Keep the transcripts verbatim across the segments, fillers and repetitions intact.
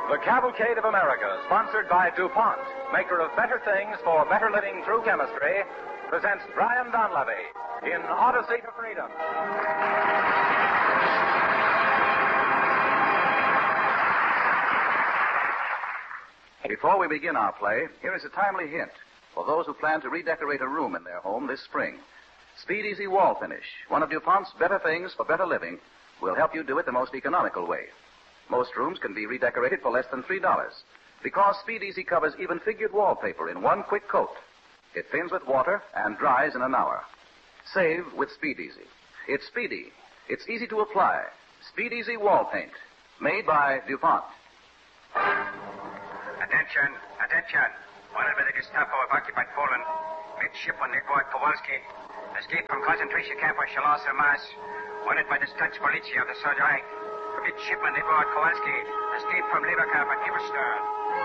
The Cavalcade of America, sponsored by DuPont, maker of better things for better living through chemistry, presents Brian Donlevy in Odyssey to Freedom. Before we begin our play, here is a timely hint for those who plan to redecorate a room in their home this spring. Speed Easy Wall Finish, one of DuPont's better things for better living, will help you do it the most economical way. Most rooms can be redecorated for less than three dollars because Speed Easy covers even figured wallpaper in one quick coat. It thins with water and dries in an hour. Save with Speed Easy. It's speedy. It's easy to apply. Speed Easy Wall Paint, made by DuPont. Attention, attention. Wanted by the Gestapo of occupied Poland. Midshipman Edward Kowalski. Escaped from concentration camp on Shalos-sur-Mas. Wanted by the Stutz Politia of the Third Reich. Midshipman Edward Kowalski. Escaped from labor camp at Iberstern.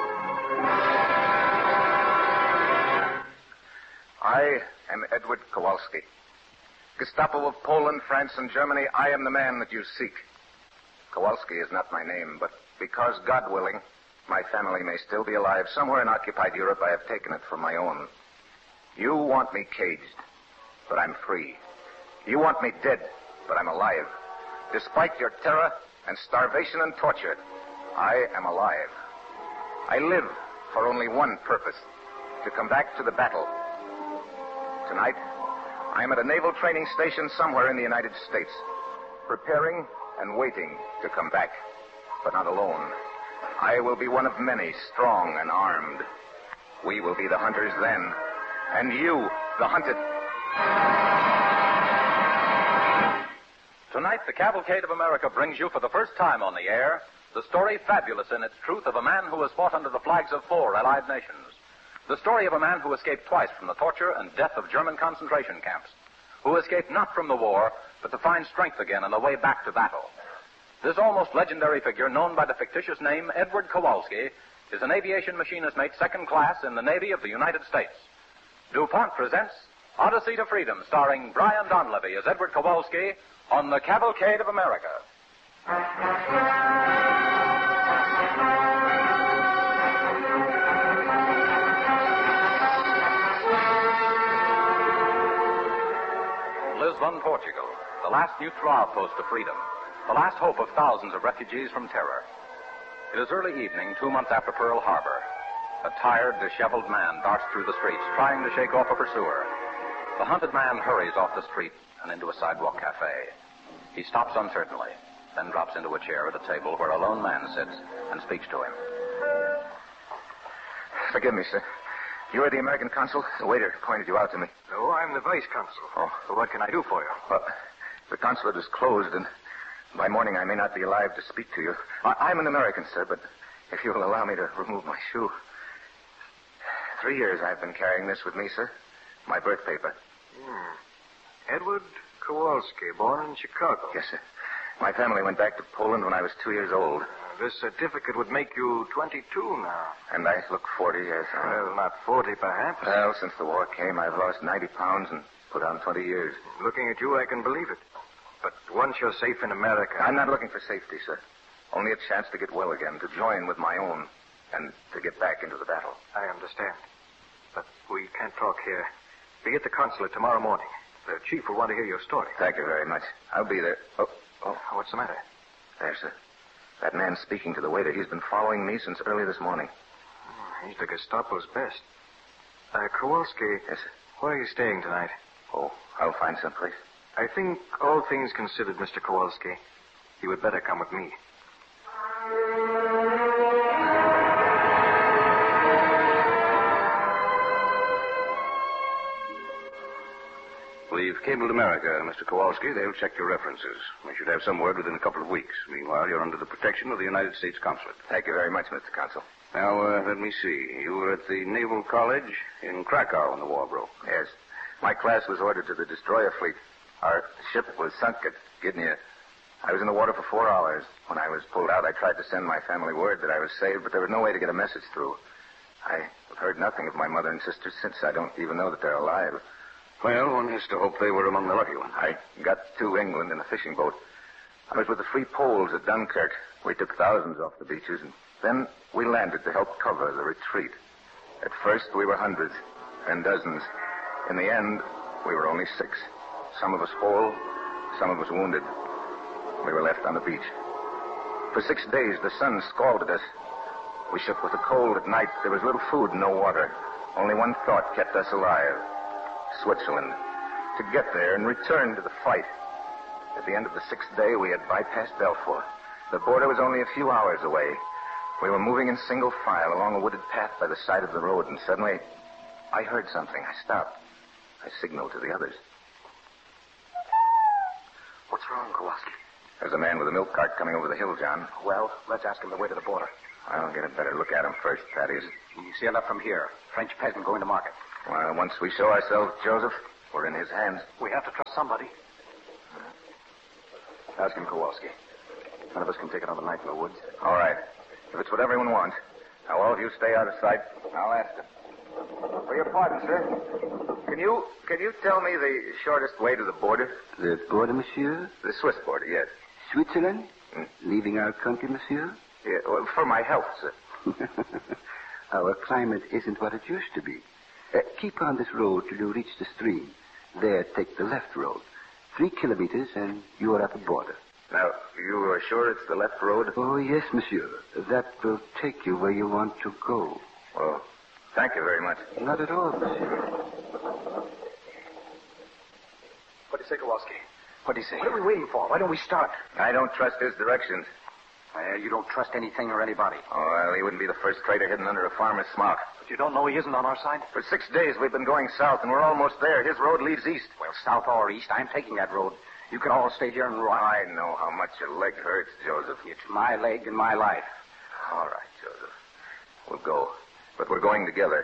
I am Edward Kowalski. Gestapo of Poland, France, and Germany, I am the man that you seek. Kowalski is not my name, but because, God willing, my family may still be alive somewhere in occupied Europe, I have taken it for my own. You want me caged, but I'm free. You want me dead, but I'm alive. Despite your terror and starvation and torture, I am alive. I live for only one purpose, to come back to the battle. Tonight, I am at a naval training station somewhere in the United States, preparing and waiting to come back, but not alone. I will be one of many, strong and armed. We will be the hunters then, and you, the hunted. Tonight, the Cavalcade of America brings you for the first time on the air the story, fabulous in its truth, of a man who has fought under the flags of four Allied nations. The story of a man who escaped twice from the torture and death of German concentration camps, who escaped not from the war, but to find strength again on the way back to battle. This almost legendary figure, known by the fictitious name Edward Kowalski, is an aviation machinist mate second class in the Navy of the United States. DuPont presents Odyssey to Freedom, starring Brian Donlevy as Edward Kowalski on the Cavalcade of America. Lisbon, Portugal, the last neutral outpost of freedom. The last hope of thousands of refugees from terror. It is early evening, two months after Pearl Harbor. A tired, disheveled man darts through the streets, trying to shake off a pursuer. The hunted man hurries off the street and into a sidewalk cafe. He stops uncertainly, then drops into a chair at a table where a lone man sits and speaks to him. Forgive me, sir. You are the American consul? The waiter pointed you out to me. No, I'm the vice consul. Oh. So what can I do for you? Well, the consulate is closed, and by morning I may not be alive to speak to you. I- I'm an American, sir, but if you will allow me to remove my shoe. Three years I've been carrying this with me, sir. My birth paper. Hmm. Edward Kowalski, born in Chicago. Yes, sir. My family went back to Poland when I was two years old. Uh, this certificate would make you twenty-two now. And I look forty, yes. Well, not forty, perhaps. Well, since the war came, I've lost ninety pounds and put on twenty years. Looking at you, I can believe it. But once you're safe in America... I'm not looking for safety, sir. Only a chance to get well again, to join with my own, and to get back into the battle. I understand. But we can't talk here. Be at the consulate tomorrow morning. The chief will want to hear your story. Thank you very much. I'll be there. Oh, oh. What's the matter? There, sir. That man speaking to the waiter, he's been following me since early this morning. Oh, he's the Gestapo's best. Uh, Kowalski. Yes, sir. Where are you staying tonight? Oh, I'll find someplace. I think, all things considered, Mister Kowalski, you would better come with me. We've cabled America, Mister Kowalski. They'll check your references. We should have some word within a couple of weeks. Meanwhile, you're under the protection of the United States Consulate. Thank you very much, Mister Consul. Now, uh, let me see. You were at the Naval College in Krakow when the war broke. Yes. My class was ordered to the destroyer fleet. Our ship was sunk at Gdynia. I was in the water for four hours. When I was pulled out, I tried to send my family word that I was saved, but there was no way to get a message through. I have heard nothing of my mother and sister since. I don't even know that they're alive. Well, one has to hope they were among the lucky ones. I got to England in a fishing boat. I was with the Free Poles at Dunkirk. We took thousands off the beaches, and then we landed to help cover the retreat. At first, we were hundreds, then dozens. In the end, we were only six. Some of us whole, some of us wounded. We were left on the beach. For six days, the sun scalded us. We shook with the cold at night. There was little food and no water. Only one thought kept us alive. Switzerland. To get there and return to the fight. At the end of the sixth day, we had bypassed Belfort. The border was only a few hours away. We were moving in single file along a wooded path by the side of the road, and suddenly I heard something. I stopped. I signaled to the others. What's wrong, Kowalski? There's a man with a milk cart coming over the hill, John. Well, let's ask him the way to the border. I'll get a better look at him first, Thaddeus. You see enough from here. French peasant going to market. Well, once we show ourselves, Joseph, we're in his hands. We have to trust somebody. Ask him, Kowalski. None of us can take another night in the woods. All right. If it's what everyone wants. Now, all of you stay out of sight. I'll ask him. For your pardon, sir. Can you can you tell me the shortest way to the border? The border, monsieur? The Swiss border, yes. Switzerland? Hmm? Leaving our country, monsieur? Yeah, well, for my health, sir. Our climate isn't what it used to be. Uh, keep on this road till you reach the stream. There, take the left road. Three kilometers, and you are at the border. Now, you are sure it's the left road? Oh, yes, monsieur. That will take you where you want to go. Well, thank you very much. Not at all, monsieur. What do you say, Kowalski? What do you say? What are we waiting for? Why don't we start? I don't trust his directions. Uh, you don't trust anything or anybody. Oh, well, he wouldn't be the first traitor hidden under a farmer's smock. But you don't know he isn't on our side? For six days, we've been going south, and we're almost there. His road leads east. Well, south or east, I'm taking that road. You can all stay here and run. I know how much your leg hurts, Joseph. It's my leg and my life. All right, Joseph. We'll go. But we're going together.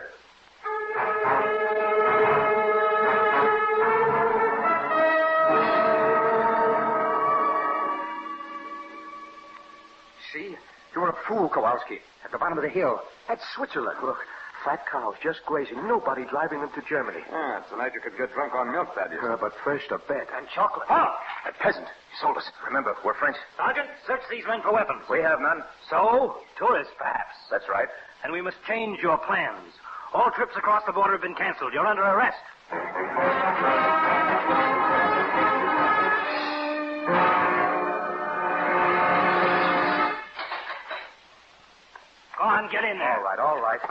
See? You're a fool, Kowalski. At the bottom of the hill. That's Switzerland. Look, fat cows just grazing. Nobody driving them to Germany. Yeah, tonight you could get drunk on milk, Thaddeus. Uh, but first a bet. And chocolate. Oh! That peasant. He sold us. Remember, we're French. Sergeant, search these men for weapons. We have none. So? Tourists, perhaps. That's right. And we must change your plans. All trips across the border have been canceled. You're under arrest. Go on, get in there. All right, all right.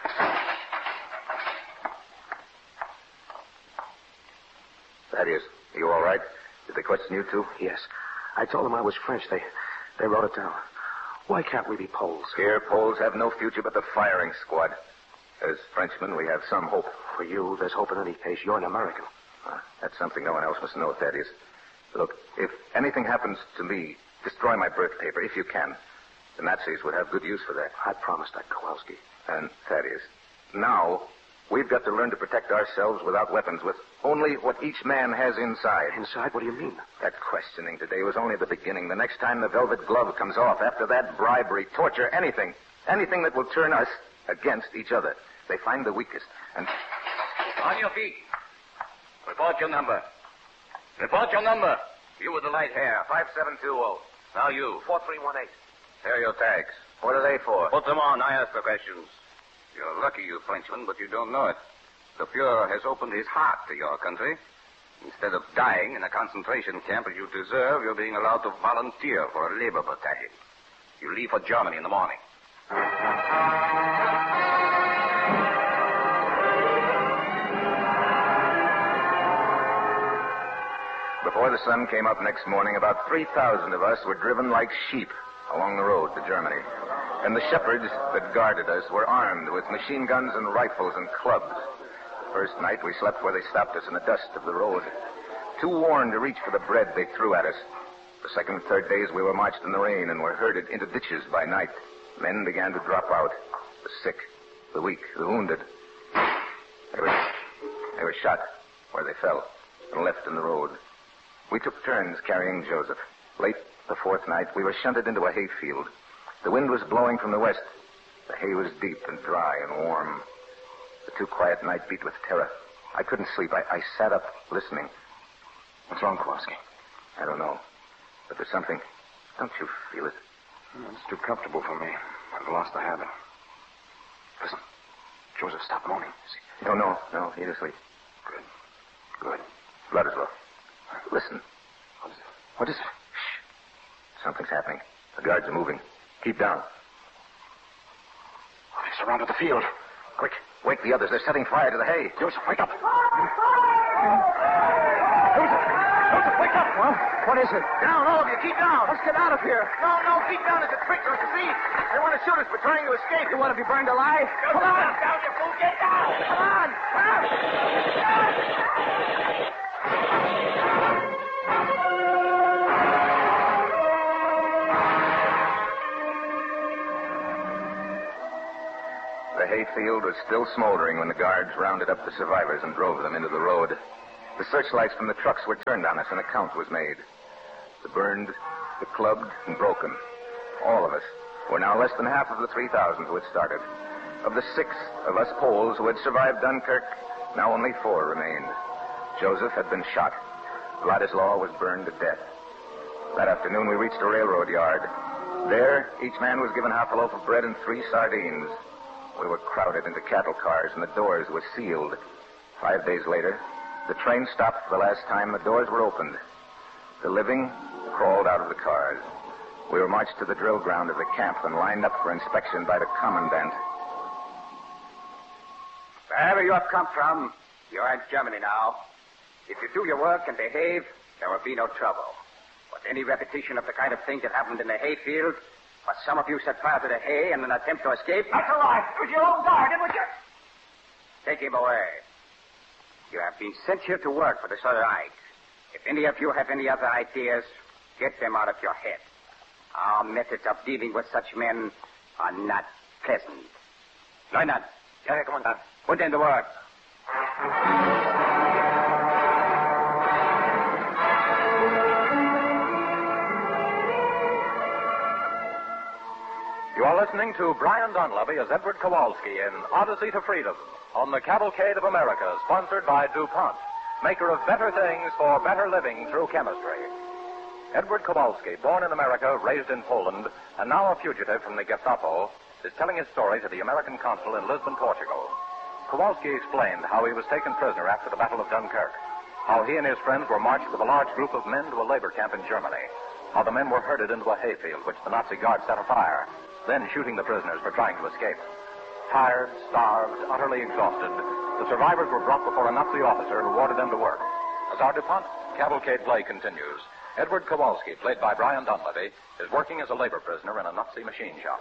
Thaddeus, are you all right? Did they question you, too? Yes. I told them I was French. They they wrote it down. Why can't we be Poles? Here, Poles have no future but the firing squad. As Frenchmen, we have some hope. For you, there's hope in any case. You're an American. Uh, that's something no one else must know, Thaddeus. Look, if anything happens to me, destroy my birth paper, if you can. The Nazis would have good use for that. I promised that, Kowalski. And, Thaddeus, now we've got to learn to protect ourselves without weapons, with only what each man has inside. Inside? What do you mean? That questioning today was only the beginning. The next time the velvet glove comes off, after that, bribery, torture, anything. Anything that will turn us against each other. They find the weakest. And On your feet. Report your number. Report your number. You with the light hair. five seven two zero. Now you. four three one eight. Here are your tags. What are they for? Put them on. I ask the questions. You're lucky, you Frenchman, but you don't know it. The Fuhrer has opened his heart to your country. Instead of dying in a concentration camp as you deserve, you're being allowed to volunteer for a labor battalion. You leave for Germany in the morning. Before the sun came up next morning, about three thousand of us were driven like sheep along the road to Germany. And the shepherds that guarded us were armed with machine guns and rifles and clubs. The first night we slept where they stopped us in the dust of the road, too worn to reach for the bread they threw at us. The second and third days we were marched in the rain and were herded into ditches by night. Men began to drop out. The sick, the weak, the wounded. They were, they were shot where they fell and left in the road. We took turns carrying Joseph. Late the fourth night, we were shunted into a hayfield. The wind was blowing from the west. The hay was deep and dry and warm. The too quiet night beat with terror. I couldn't sleep. I, I sat up listening. What's wrong, Kowalski? I don't know. But there's something. Don't you feel it? It's too comfortable for me. I've lost the habit. Listen. Joseph, stop moaning. See? No, no, no. He's asleep. Good. Good. Blood is low. Listen. What is it? What is it? Shh. Something's happening. The guards are moving. Keep down. Oh, they surrounded the field. Quick. Wake the others. They're setting fire to the hay. Joseph, wake up. Joseph! Joseph, wake up. What? What is it? Down, all of you. Keep down. Let's get out of here. No, no. Keep down. It's a trick. Don't you see? They want to shoot us. We're trying to escape. You want to be burned alive? Come on. Get down, you fool. Get down. Come on. Come on. The hayfield was still smoldering when the guards rounded up the survivors and drove them into the road. The searchlights from the trucks were turned on us, and a count was made. The burned, the clubbed, and broken. All of us were now less than half of the three thousand who had started. Of the six of us Poles who had survived Dunkirk, now only four remained. Joseph had been shot. Vladislaw was burned to death. That afternoon, we reached a railroad yard. There, each man was given half a loaf of bread and three sardines. We were crowded into cattle cars, and the doors were sealed. Five days later, the train stopped for the last time, and the doors were opened. The living crawled out of the cars. We were marched to the drill ground of the camp and lined up for inspection by the commandant. Wherever you have come from, you're in Germany now. If you do your work and behave, there will be no trouble. But any repetition of the kind of thing that happened in the hayfield, but some of you set fire to the hay in an attempt to escape. That's a lie. It was your own guard. It was your... Take him away. You have been sent here to work for the Third Reich. If any of you have any other ideas, get them out of your head. Our methods of dealing with such men are not pleasant. Leutnant. Ja, Herr Kommandant. Put in the work. You are listening to Brian Dunleavy as Edward Kowalski in Odyssey to Freedom on the Cavalcade of America, sponsored by DuPont, maker of better things for better living through chemistry. Edward Kowalski, born in America, raised in Poland, and now a fugitive from the Gestapo, is telling his story to the American consul in Lisbon, Portugal. Kowalski explained how he was taken prisoner after the Battle of Dunkirk, how he and his friends were marched with a large group of men to a labor camp in Germany, how the men were herded into a hayfield which the Nazi guards set afire, then shooting the prisoners for trying to escape. Tired, starved, utterly exhausted, the survivors were brought before a Nazi officer who ordered them to work. As our DuPont Cavalcade play continues, Edward Kowalski, played by Brian Dunleavy, is working as a labor prisoner in a Nazi machine shop.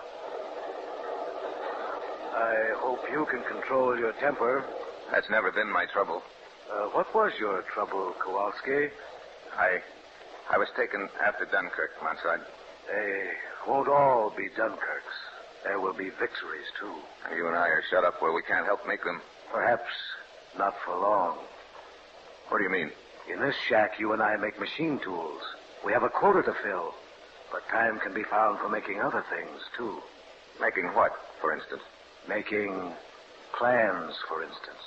I hope you can control your temper. That's never been my trouble. Uh, what was your trouble, Kowalski? I... I was taken after Dunkirk, Mansard. They won't all be Dunkirks. There will be victories, too. You and I are shut up where we can't help make them. Perhaps not for long. What do you mean? In this shack, you and I make machine tools. We have a quota to fill. But time can be found for making other things, too. Making what, for instance? Making plans, for instance.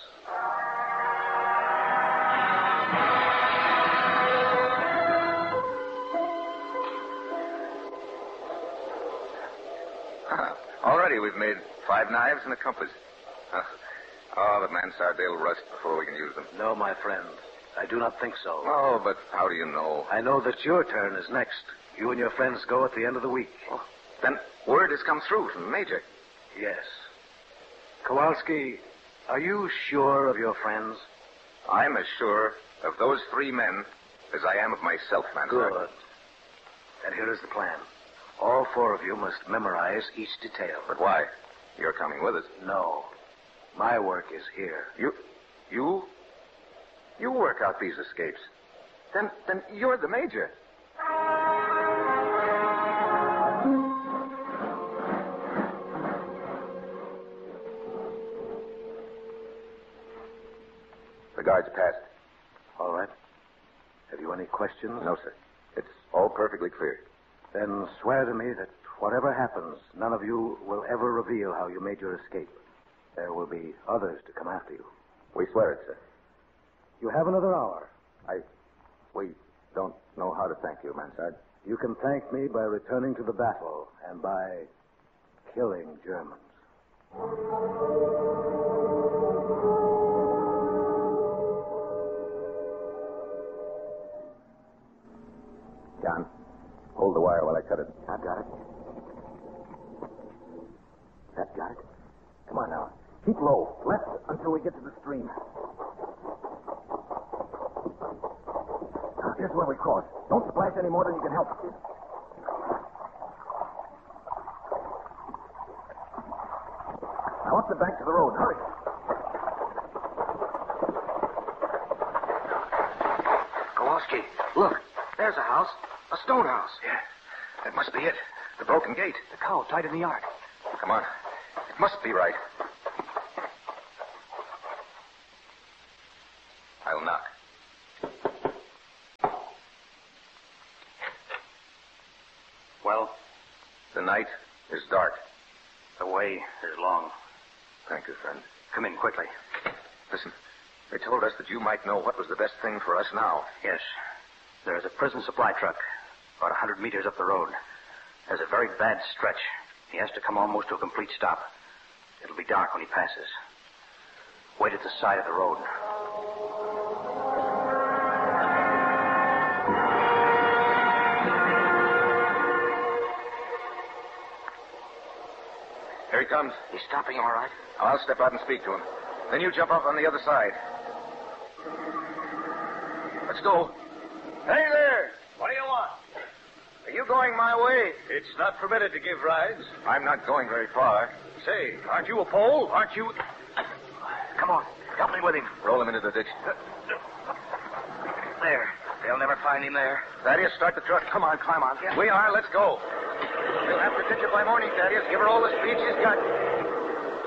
Already we've made five knives and a compass. Uh, oh, but Mansard, they'll rust before we can use them. No, my friend. I do not think so. Oh, but how do you know? I know that your turn is next. You and your friends go at the end of the week. Oh, then word has come through from the Major. Yes. Kowalski, are you sure of your friends? I'm as sure of those three men as I am of myself, Mansard. Good. And here is the plan. All four of you must memorize each detail. But why? You're coming with us. No. My work is here. You... You... You work out these escapes. Then... Then you're the Major. The guards passed. All right. Have you any questions? No, sir. It's all perfectly clear. Then swear to me that whatever happens, none of you will ever reveal how you made your escape. There will be others to come after you. We swear it, sir. You have another hour. I... We don't know how to thank you, Mansard. You can thank me by returning to the battle and by killing Germans. John, hold the wire while I cut it. I've got it. That got it. Come on now. Keep low. Left until we get to the stream. Now, here's where we cross. Don't splash any more than you can help. Now up the bank to the road. Hurry. Kowalski, look. There's a house. A stone house. Yeah, that must be it. The broken gate. The cow tied in the yard. Come on. It must be right. I'll knock. Well, The night is dark. the way is long. Thank you, friend. Come in quickly. Listen, they told us that you might know what was the best thing for us now. Yes. There is a prison supply truck about a hundred meters up the road. There's a very bad stretch. He has to come almost to a complete stop. It'll be dark when he passes. Wait at the side of the road. Here he comes. He's stopping all right? I'll step out and speak to him. Then you jump off on the other side. Let's go. Hey there! What do you want? Are you going my way? It's not permitted to give rides. I'm not going very far. Say, aren't you a pole? Aren't you... Come on. Help me with him. Roll him into the ditch. There. They'll never find him there. Thaddeus, start the truck. Come on, climb on. Yeah. We are. Let's go. We'll have to ditch her by morning, Thaddeus. Give her all the speed she's got.